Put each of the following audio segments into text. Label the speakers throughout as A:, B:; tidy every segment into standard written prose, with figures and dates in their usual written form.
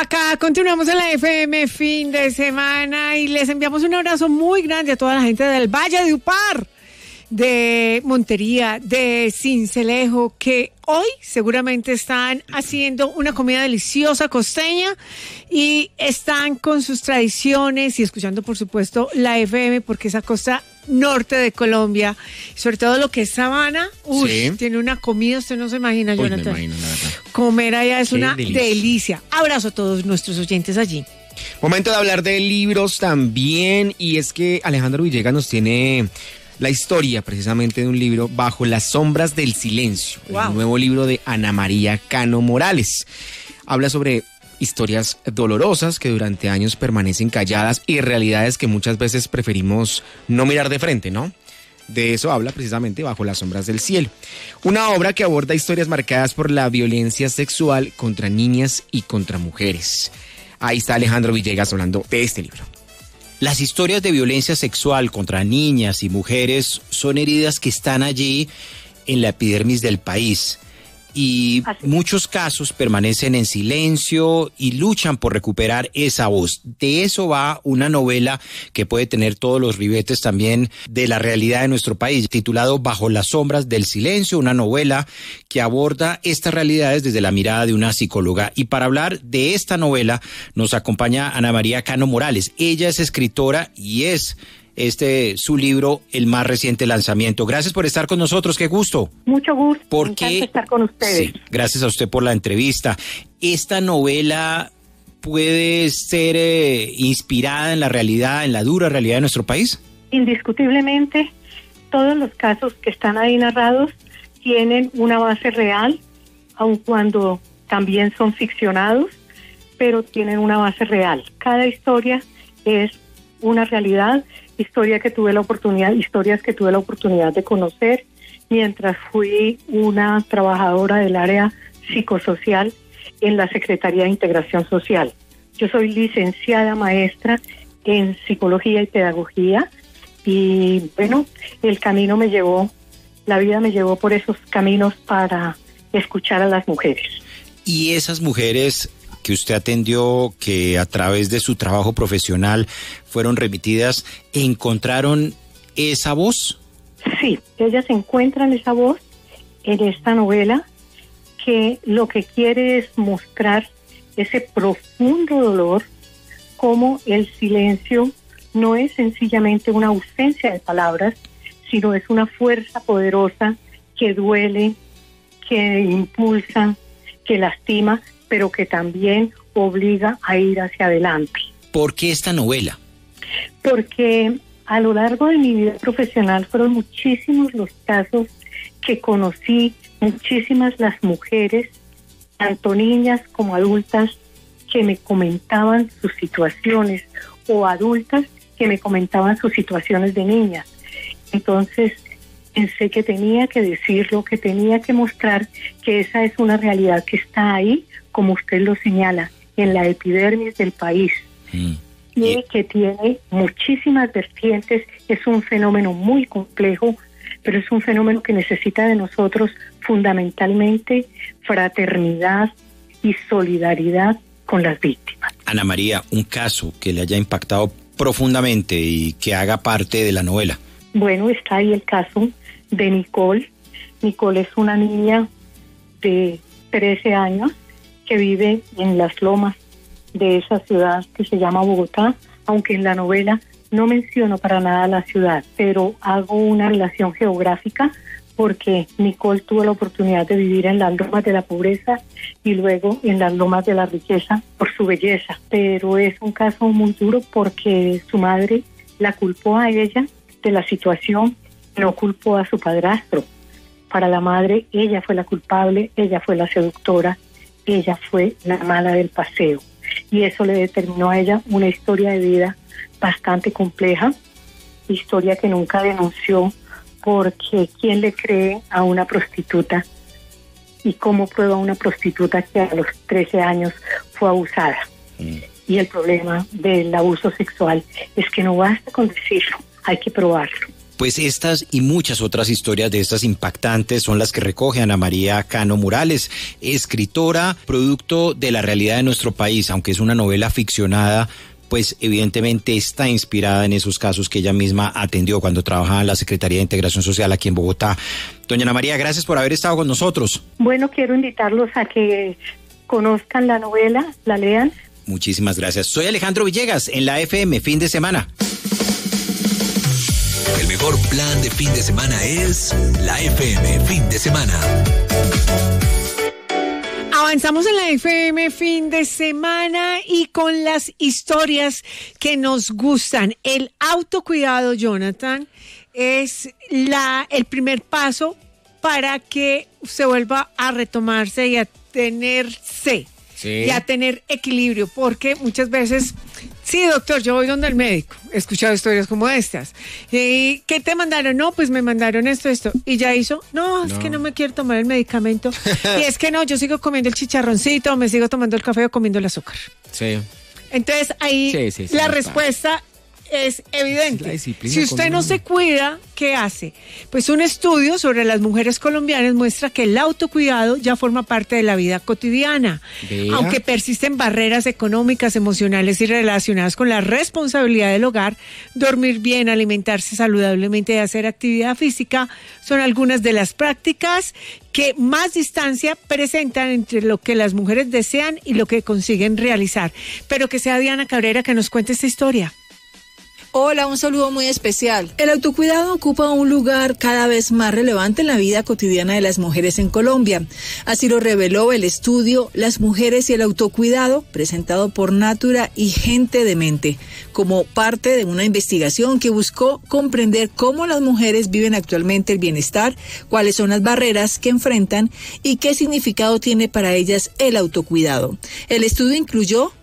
A: Acá continuamos en la FM fin de semana y les enviamos un abrazo muy grande a toda la gente del Valle de Upar, de Montería, de Sincelejo, que hoy seguramente están haciendo una comida deliciosa costeña y están con sus tradiciones y escuchando, por supuesto, la FM, porque esa costa norte de Colombia, sobre todo lo que es Sabana, sí, tiene una comida, usted no se imagina, Jonathan. Me imagino, comer allá es una delicia. Abrazo a todos nuestros oyentes allí.
B: Momento de hablar de libros también, y es que Alejandro Villegas nos tiene la historia precisamente de un libro, Bajo las sombras del silencio, el nuevo libro de Ana María Cano Morales. Habla sobre historias dolorosas que durante años permanecen calladas y realidades que muchas veces preferimos no mirar de frente, ¿no? De eso habla precisamente Bajo las sombras del cielo. Una obra que aborda historias marcadas por la violencia sexual contra niñas y contra mujeres. Ahí está Alejandro Villegas hablando de este libro.
C: Las historias de violencia sexual contra niñas y mujeres son heridas que están allí en la epidermis del país. Y muchos casos permanecen en silencio y luchan por recuperar esa voz. De eso va una novela que puede tener todos los ribetes también de la realidad de nuestro país, titulado Bajo las sombras del silencio, una novela que aborda estas realidades desde la mirada de una psicóloga. Y para hablar de esta novela nos acompaña Ana María Cano Morales. Ella es escritora y es su libro, el más reciente lanzamiento. Gracias por estar con nosotros, qué gusto.
D: Mucho gusto, me encanta estar con ustedes.
C: Sí, gracias a usted por la entrevista. ¿Esta novela puede ser inspirada en la realidad, en la dura realidad de nuestro país?
D: Indiscutiblemente, todos los casos que están ahí narrados tienen una base real, aun cuando también son ficcionados, pero tienen una base real. Cada historia es una realidad, historias que tuve la oportunidad de conocer mientras fui una trabajadora del área psicosocial en la Secretaría de Integración Social. Yo soy licenciada maestra en psicología y pedagogía y bueno, la vida me llevó por esos caminos para escuchar a las mujeres.
C: Y esas mujeres que usted atendió, que a través de su trabajo profesional fueron remitidas, ¿encontraron esa voz?
D: Sí, ellas encuentran esa voz en esta novela, que lo que quiere es mostrar ese profundo dolor, como el silencio no es sencillamente una ausencia de palabras, sino es una fuerza poderosa que duele, que impulsa, que lastima, pero que también obliga a ir hacia adelante.
C: ¿Por qué esta novela?
D: Porque a lo largo de mi vida profesional fueron muchísimos los casos que conocí, muchísimas las mujeres, tanto niñas como adultas, que me comentaban sus situaciones, o adultas que me comentaban sus situaciones de niñas. Entonces pensé que tenía que decirlo, que tenía que mostrar que esa es una realidad que está ahí, como usted lo señala, en la epidermis del país, y que tiene muchísimas vertientes. Es un fenómeno muy complejo, pero es un fenómeno que necesita de nosotros fundamentalmente fraternidad y solidaridad con las víctimas.
C: Ana María, un caso que le haya impactado profundamente y que haga parte de la novela.
D: Bueno, está ahí el caso de Nicole. Nicole es una niña de 13 años que vive en las lomas de esa ciudad que se llama Bogotá, aunque en la novela no menciono para nada la ciudad, pero hago una relación geográfica porque Nicole tuvo la oportunidad de vivir en las lomas de la pobreza y luego en las lomas de la riqueza por su belleza, pero es un caso muy duro porque su madre la culpó a ella de la situación, no culpó a su padrastro. Para la madre, ella fue la culpable, ella fue la seductora, ella fue la mala del paseo. Y eso le determinó a ella una historia de vida bastante compleja, historia que nunca denunció, porque ¿quién le cree a una prostituta? ¿Y cómo prueba una prostituta que a los 13 años fue abusada? Y el problema del abuso sexual es que no basta con decirlo, hay que probarlo.
C: Pues estas y muchas otras historias de estas impactantes son las que recoge Ana María Cano Morales, escritora, producto de la realidad de nuestro país, aunque es una novela ficcionada, pues evidentemente está inspirada en esos casos que ella misma atendió cuando trabajaba en la Secretaría de Integración Social aquí en Bogotá. Doña Ana María, gracias por haber estado con nosotros.
D: Bueno, quiero invitarlos a que conozcan la novela, la lean.
C: Muchísimas gracias. Soy Alejandro Villegas en la FM Fin de Semana.
E: El mejor plan de fin de semana es la FM Fin de Semana.
A: Avanzamos en la FM Fin de Semana y con las historias que nos gustan. El autocuidado, Jonathan, es el primer paso para que se vuelva a retomarse y a tenerse. Sí. Y a tener equilibrio, porque muchas veces, sí, doctor, yo voy donde el médico, he escuchado historias como estas. ¿Qué te mandaron? No, pues me mandaron esto. ¿Y ya hizo? No, es que no me quiero tomar el medicamento. Y es que no, yo sigo comiendo el chicharroncito, me sigo tomando el café o comiendo el azúcar.
B: Sí.
A: Entonces ahí la respuesta es evidente. Si usted no se cuida, ¿qué hace? Pues un estudio sobre las mujeres colombianas muestra que el autocuidado ya forma parte de la vida cotidiana. Aunque persisten barreras económicas, emocionales y relacionadas con la responsabilidad del hogar, dormir bien, alimentarse saludablemente y hacer actividad física son algunas de las prácticas que más distancia presentan entre lo que las mujeres desean y lo que consiguen realizar. Pero que sea Diana Cabrera que nos cuente esta historia.
F: Hola, un saludo muy especial. El autocuidado ocupa un lugar cada vez más relevante en la vida cotidiana de las mujeres en Colombia. Así lo reveló el estudio Las mujeres y el autocuidado, presentado por Natura y Gente de Mente, como parte de una investigación que buscó comprender cómo las mujeres viven actualmente el bienestar, cuáles son las barreras que enfrentan y qué significado tiene para ellas el autocuidado. El estudio incluyó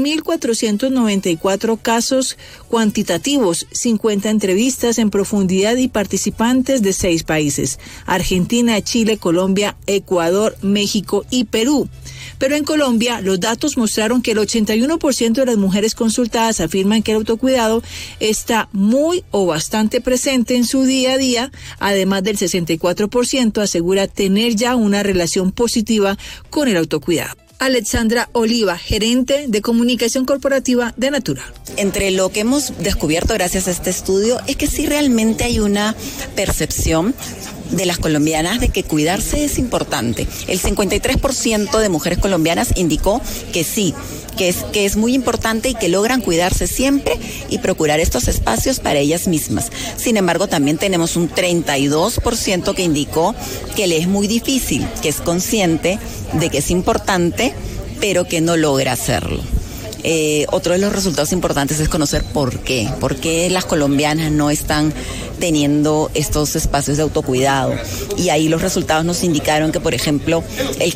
F: 2.494 casos cuantitativos, 50 entrevistas en profundidad y participantes de 6 países: Argentina, Chile, Colombia, Ecuador, México y Perú. Pero en Colombia, los datos mostraron que el 81% de las mujeres consultadas afirman que el autocuidado está muy o bastante presente en su día a día, además del 64% asegura tener ya una relación positiva con el autocuidado. Alexandra Oliva, gerente de comunicación corporativa de Natura.
G: Entre lo que hemos descubierto gracias a este estudio es que sí realmente hay una percepción de las colombianas de que cuidarse es importante. El 53% de mujeres colombianas indicó que sí, que es muy importante y que logran cuidarse siempre y procurar estos espacios para ellas mismas. Sin embargo, también tenemos un 32% que indicó que le es muy difícil, que es consciente de que es importante, pero que no logra hacerlo. Otro de los resultados importantes es conocer por qué las colombianas no están teniendo estos espacios de autocuidado. Y ahí los resultados nos indicaron que, por ejemplo, el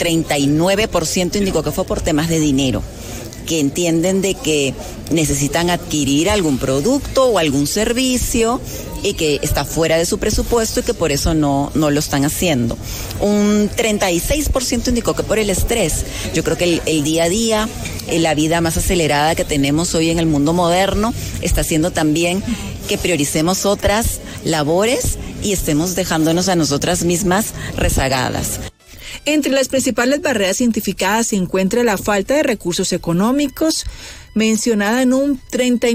G: 39% indicó que fue por temas de dinero, que entienden de que necesitan adquirir algún producto o algún servicio y que está fuera de su presupuesto y que por eso no lo están haciendo. Un 36% indicó que por el estrés. Yo creo que el día a día, la vida más acelerada que tenemos hoy en el mundo moderno, está haciendo también que prioricemos otras labores y estemos dejándonos a nosotras mismas rezagadas.
F: Entre las principales barreras identificadas se encuentra la falta de recursos económicos, mencionada en un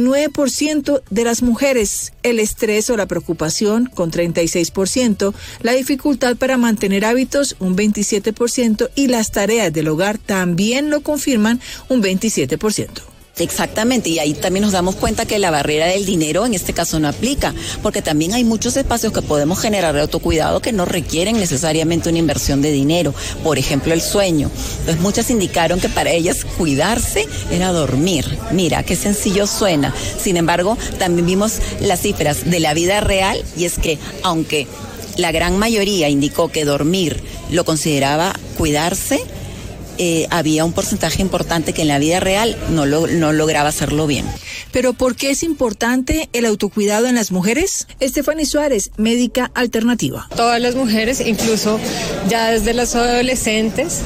F: 39% de las mujeres, el estrés o la preocupación con 36%, la dificultad para mantener hábitos un 27% y las tareas del hogar también lo confirman un 27%.
G: Exactamente, y ahí también nos damos cuenta que la barrera del dinero en este caso no aplica, porque también hay muchos espacios que podemos generar de autocuidado que no requieren necesariamente una inversión de dinero, por ejemplo el sueño. Entonces muchas indicaron que para ellas cuidarse era dormir. Mira, qué sencillo suena. Sin embargo, también vimos las cifras de la vida real y es que aunque la gran mayoría indicó que dormir lo consideraba cuidarse, había un porcentaje importante que en la vida real no lograba hacerlo bien.
F: ¿Pero por qué es importante el autocuidado en las mujeres? Estefany Suárez, médica alternativa.
H: Todas las mujeres, incluso ya desde las adolescentes,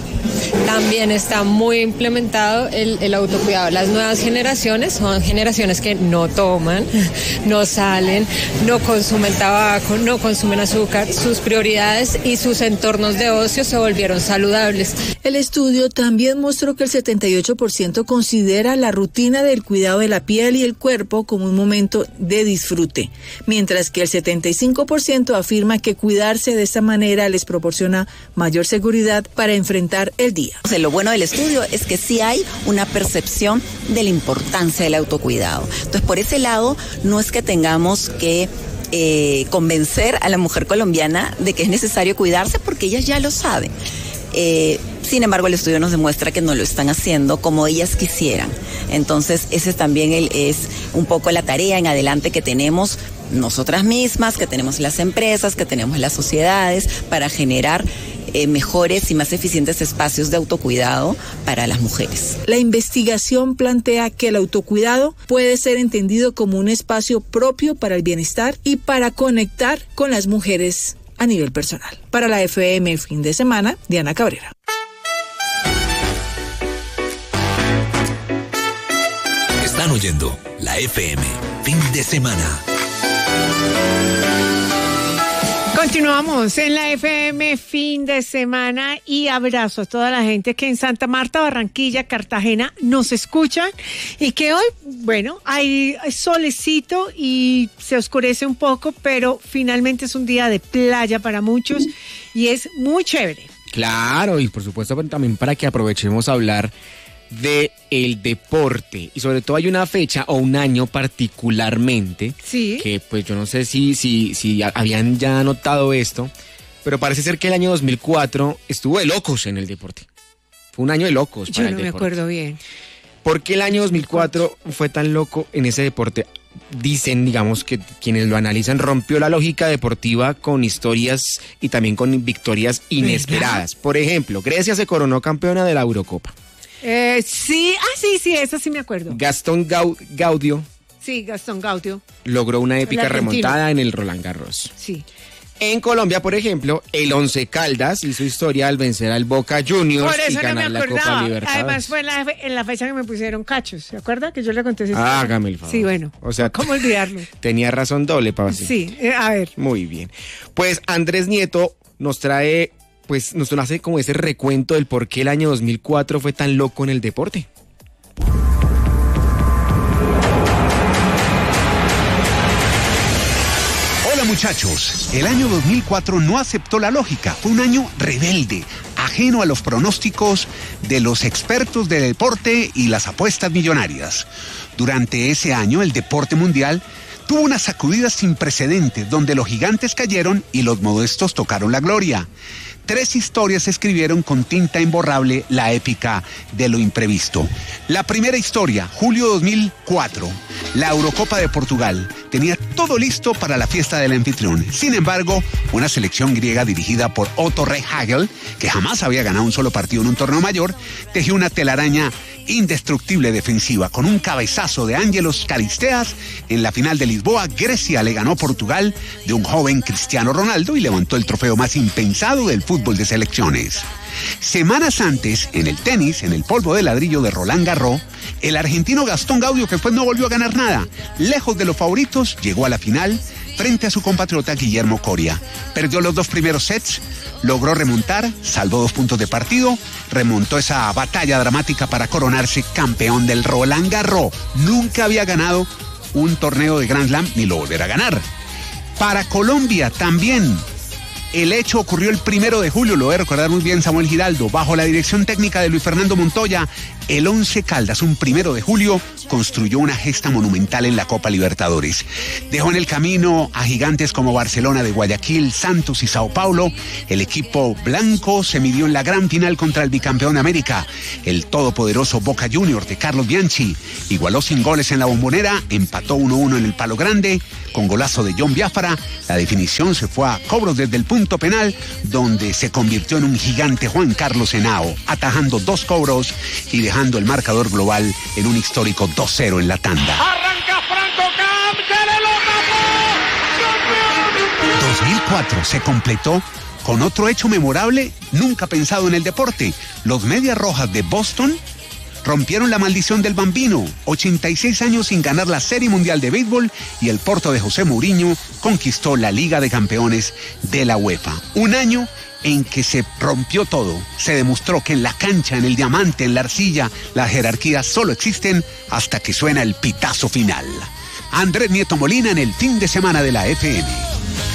H: también está muy implementado el autocuidado. Las nuevas generaciones son generaciones que no toman, no salen, no consumen tabaco, no consumen azúcar. Sus prioridades y sus entornos de ocio se volvieron saludables.
F: El estudio también mostró que el 78% considera la rutina del cuidado de la piel y el cuerpo como un momento de disfrute, mientras que el 75% afirma que cuidarse de esta manera les proporciona mayor seguridad para enfrentar el día.
G: Lo bueno del estudio es que sí hay una percepción de la importancia del autocuidado. Entonces, por ese lado, no es que tengamos que convencer a la mujer colombiana de que es necesario cuidarse, porque ellas ya lo saben. Sin embargo, el estudio nos demuestra que no lo están haciendo como ellas quisieran. Entonces, ese también es un poco la tarea en adelante que tenemos nosotras mismas, que tenemos las empresas, que tenemos las sociedades, para generar mejores y más eficientes espacios de autocuidado para las mujeres.
F: La investigación plantea que el autocuidado puede ser entendido como un espacio propio para el bienestar y para conectar con las mujeres a nivel personal. Para la FM Fin de Semana, Diana Cabrera.
E: Están oyendo la FM Fin de Semana.
A: Continuamos en la FM Fin de Semana y abrazo a toda la gente que en Santa Marta, Barranquilla, Cartagena nos escuchan y que hoy, bueno, hay solecito y se oscurece un poco, pero finalmente es un día de playa para muchos y es muy chévere.
B: Claro, y por supuesto también para que aprovechemos a hablar de el deporte, y sobre todo hay una fecha o un año particularmente,
A: sí,
B: que pues yo no sé si habían ya notado esto, pero parece ser que el año 2004 estuvo de locos en el deporte. Fue un año de locos para el deporte.
A: Yo no me acuerdo bien.
B: ¿Por qué el año 2004 fue tan loco en ese deporte? Dicen, digamos, que quienes lo analizan, rompió la lógica deportiva con historias y también con victorias inesperadas. ¿Verdad? Por ejemplo, Grecia se coronó campeona de la Eurocopa.
A: Sí, esa sí me acuerdo.
B: Gastón Gaudio.
A: Sí, Gastón Gaudio.
B: Logró una épica remontada en el Roland Garros.
A: Sí.
B: En Colombia, por ejemplo, el Once Caldas hizo historia al vencer al Boca Juniors y ganar la Copa Libertadores.
A: Además fue en la fecha que me pusieron cachos, ¿se acuerda? Que yo le conté.
B: Hágame el favor.
A: Sí, bueno.
B: O sea,
A: ¿cómo olvidarlo?
B: Tenía razón doble, Pablo.
A: Sí, a ver.
B: Muy bien. Pues Andrés Nieto nos trae, pues nos hace como ese recuento del por qué el año 2004 fue tan loco en el deporte.
I: Hola muchachos, el año 2004 no aceptó la lógica, fue un año rebelde, ajeno a los pronósticos de los expertos de deporte y las apuestas millonarias. Durante ese año el deporte mundial tuvo una sacudida sin precedentes donde los gigantes cayeron y los modestos tocaron la gloria. 3 historias escribieron con tinta imborrable la épica de lo imprevisto. La primera historia, julio 2004, la Eurocopa de Portugal. Tenía todo listo para la fiesta del anfitrión. Sin embargo, una selección griega dirigida por Otto Rehhagel, que jamás había ganado un solo partido en un torneo mayor, tejió una telaraña indestructible defensiva. Con un cabezazo de Ángelos Caristeas, en la final de Lisboa, Grecia le ganó a Portugal de un joven Cristiano Ronaldo y levantó el trofeo más impensado del fútbol de selecciones. Semanas antes, en el tenis, en el polvo de ladrillo de Roland Garros, el argentino Gastón Gaudio, que después no volvió a ganar nada, lejos de los favoritos, llegó a la final frente a su compatriota Guillermo Coria. Perdió los 2 primeros sets, logró remontar, salvó 2 puntos de partido, remontó esa batalla dramática para coronarse campeón del Roland Garros. Nunca había ganado un torneo de Grand Slam ni lo volverá a ganar. Para Colombia también. El hecho ocurrió el 1 de julio, lo voy a recordar muy bien Samuel Giraldo, bajo la dirección técnica de Luis Fernando Montoya. El Once Caldas, un 1 de julio, construyó una gesta monumental en la Copa Libertadores. Dejó en el camino a gigantes como Barcelona de Guayaquil, Santos y Sao Paulo. El equipo blanco se midió en la gran final contra el bicampeón de América, el todopoderoso Boca Juniors de Carlos Bianchi. Igualó sin goles en la Bombonera, empató 1-1 en el Palo Grande, con golazo de John Biafara. La definición se fue a cobros desde el punto penal, donde se convirtió en un gigante Juan Carlos Henao, atajando 2 cobros y dejando el marcador global en un histórico 2-0 en la tanda.
J: Arranca Franco Camp, se le lo tapó.
I: 2004 se completó con otro hecho memorable nunca pensado en el deporte. Los Medias Rojas de Boston rompieron la maldición del Bambino, 86 años sin ganar la Serie Mundial de Béisbol, y el Porto de José Mourinho conquistó la Liga de Campeones de la UEFA. Un año en que se rompió todo. Se demostró que en la cancha, en el diamante, en la arcilla, las jerarquías solo existen hasta que suena el pitazo final. Andrés Nieto Molina en el fin de semana de la FM.